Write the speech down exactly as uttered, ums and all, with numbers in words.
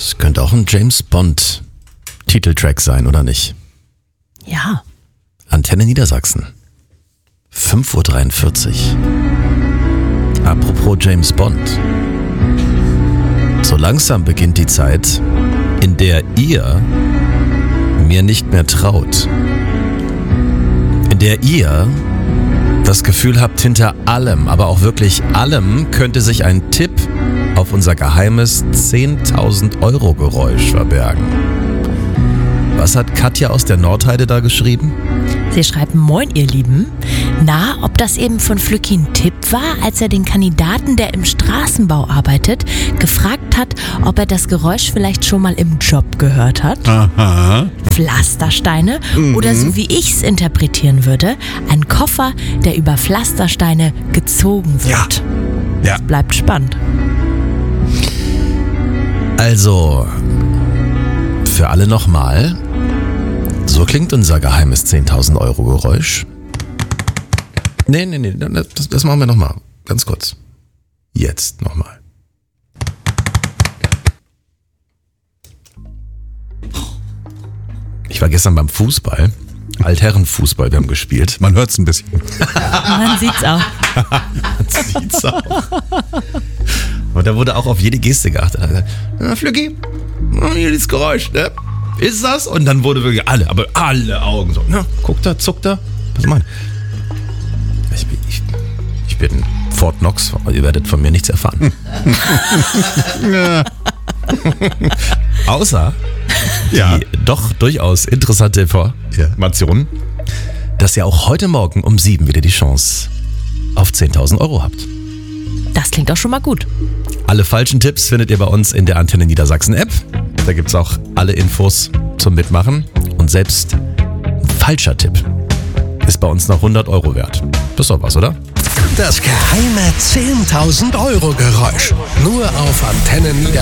Das könnte auch ein James Bond Titeltrack sein, oder nicht? Ja. Antenne Niedersachsen. fünf Uhr dreiundvierzig. Apropos James Bond. So langsam beginnt die Zeit, in der ihr mir nicht mehr traut. In der ihr das Gefühl habt, hinter allem, aber auch wirklich allem, könnte sich ein Tipp auf unser geheimes zehntausend Euro Geräusch verbergen. Was hat Katja aus der Nordheide da geschrieben? Sie schreibt: Moin, ihr Lieben. Na, ob das eben von Flücki ein Tipp war, als er den Kandidaten, der im Straßenbau arbeitet, gefragt hat, ob er das Geräusch vielleicht schon mal im Job gehört hat? Aha. Pflastersteine? Mhm. Oder so wie ich es interpretieren würde, ein Koffer, der über Pflastersteine gezogen wird. Ja. Ja. Das bleibt spannend. Also, für alle nochmal. So klingt unser geheimes zehntausend Euro Geräusch. Nee, nee, nee, das, das machen wir nochmal. Ganz kurz. Jetzt nochmal. Ich war gestern beim Fußball. Altherrenfußball, wir haben gespielt. Man hört es ein bisschen. Man sieht's auch. Man sieht's auch. Und da wurde auch auf jede Geste geachtet. Na, Flücki, hier dieses Geräusch, ne? Ist das? Und dann wurde wirklich alle, aber alle Augen so, na, guckt da, zuckt da. Was meint? Ich, ich, ich bin Fort Knox, ihr werdet von mir nichts erfahren. Außer Ja. die doch durchaus interessante Information, dass ihr auch heute Morgen um sieben wieder die Chance auf zehntausend Euro habt. Das klingt doch schon mal gut. Alle falschen Tipps findet ihr bei uns in der Antenne Niedersachsen App. Da gibt es auch alle Infos zum Mitmachen. Und selbst ein falscher Tipp ist bei uns noch hundert Euro wert. Das ist doch was, oder? Das geheime zehntausend Euro Geräusch. Nur auf Antenne Niedersachsen.